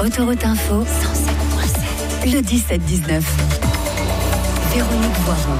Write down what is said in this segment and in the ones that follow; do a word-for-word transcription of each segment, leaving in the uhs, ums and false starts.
Autoroute Info, cent sept virgule sept. Le dix-sept dix-neuf. Véronique Voiron.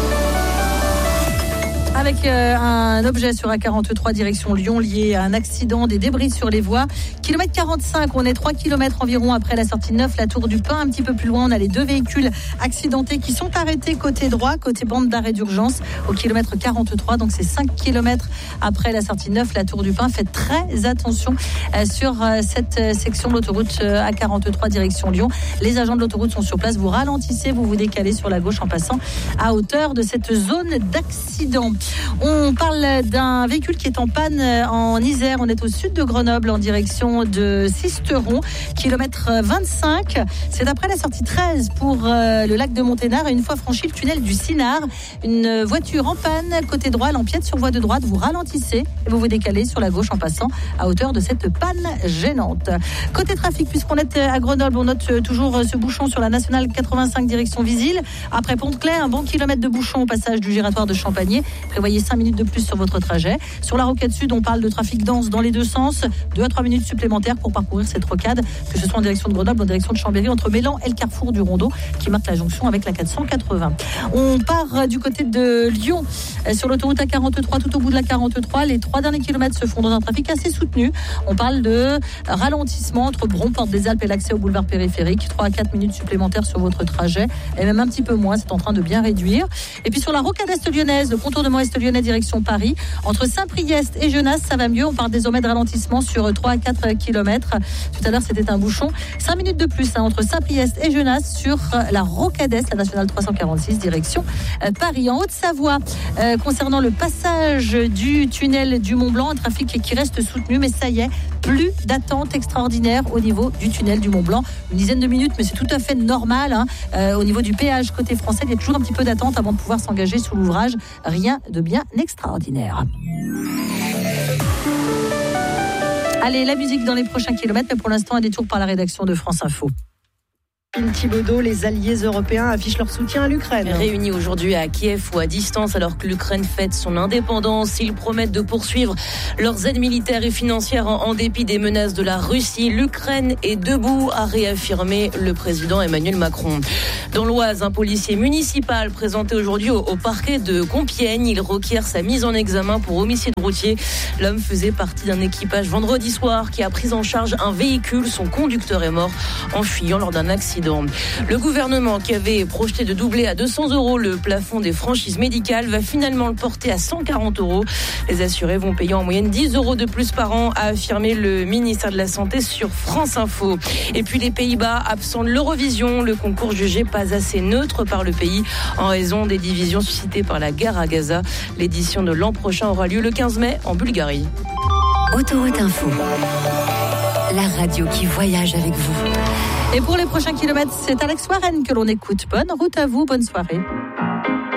Avec euh, un objet sur A quarante-trois direction Lyon lié à un accident, des débris sur les voies. Kilomètre quarante-cinq, on est trois kilomètres environ après la sortie neuf, la Tour du Pin. Un petit peu plus loin, on a les deux véhicules accidentés qui sont arrêtés côté droit, côté bande d'arrêt d'urgence au kilomètre quarante-trois. Donc c'est cinq kilomètres après la sortie neuf, la Tour du Pin. Faites très attention euh, sur euh, cette euh, section de l'autoroute euh, A quarante-trois direction Lyon. Les agents de l'autoroute sont sur place. Vous ralentissez, vous vous décalez sur la gauche en passant à hauteur de cette zone d'accident. On parle d'un véhicule qui est en panne en Isère. On est au sud de Grenoble en direction de Sisteron, kilomètre vingt-cinq. C'est après la sortie treize pour euh, le lac de Monténard. Et une fois franchi le tunnel du Sinard, une voiture en panne côté droit, elle empiète sur voie de droite. Vous ralentissez et vous vous décalez sur la gauche en passant à hauteur de cette panne gênante. Côté trafic, puisqu'on est à Grenoble, on note toujours ce bouchon sur la nationale quatre-vingt-cinq direction Visil. Après Pont-de-Clair, un bon kilomètre de bouchon au passage du giratoire de Champagné. Prévoyez cinq minutes de plus sur votre trajet. Sur la rocade sud, on parle de trafic dense dans les deux sens. deux à trois minutes supplémentaires pour parcourir cette rocade, que ce soit en direction de Grenoble ou en direction de Chambéry, entre Mélan et le carrefour du Rondeau, qui marque la jonction avec la quatre cent quatre-vingts. On part du côté de Lyon, sur l'autoroute A quarante-trois, tout au bout de la quarante-trois. Les trois derniers kilomètres se font dans un trafic assez soutenu. On parle de ralentissement entre Bron, Porte des Alpes et l'accès au boulevard périphérique. trois à quatre minutes supplémentaires sur votre trajet, et même un petit peu moins, c'est en train de bien réduire. Et puis sur la rocade est lyonnaise, le contournement est lyonnais direction Paris, entre Saint-Priest et Genasse, ça va mieux. On parle désormais de ralentissement sur trois à quatre kilomètres. Tout à l'heure, c'était un bouchon. cinq minutes de plus hein, entre Saint-Priest et Genasse sur la rocade est, la nationale trois cent quarante-six, direction euh, Paris. En Haute-Savoie, euh, concernant le passage du tunnel du Mont-Blanc, un trafic qui reste soutenu, mais ça y est, plus d'attente extraordinaire au niveau du tunnel du Mont-Blanc. Une dizaine de minutes, mais c'est tout à fait normal. Hein. Euh, au niveau du péage côté français, il y a toujours un petit peu d'attente avant de pouvoir s'engager sous l'ouvrage. Rien de bien extraordinaire. Allez, la musique dans les prochains kilomètres, mais pour l'instant, un détour par la rédaction de France Info. Thibaudot, les alliés européens affichent leur soutien à l'Ukraine. Réunis aujourd'hui à Kiev ou à distance alors que l'Ukraine fête son indépendance, ils promettent de poursuivre leurs aides militaires et financières en dépit des menaces de la Russie. L'Ukraine est debout, a réaffirmé le président Emmanuel Macron. Dans l'Oise, un policier municipal présenté aujourd'hui au, au parquet de Compiègne. Il requiert sa mise en examen pour homicide routier. L'homme faisait partie d'un équipage vendredi soir qui a pris en charge un véhicule. Son conducteur est mort en fuyant lors d'un accident. Le gouvernement, qui avait projeté de doubler à deux cents euros le plafond des franchises médicales, va finalement le porter à cent quarante euros. Les assurés vont payer en moyenne dix euros de plus par an, a affirmé le ministère de la Santé sur France Info. Et puis les Pays-Bas, absents de l'Eurovision, le concours jugé pas assez neutre par le pays en raison des divisions suscitées par la guerre à Gaza. L'édition de l'an prochain aura lieu le quinze mai en Bulgarie. Autoroute Info, la radio qui voyage avec vous. Et pour les prochains kilomètres, c'est Alex Warren que l'on écoute. Bonne route à vous, bonne soirée.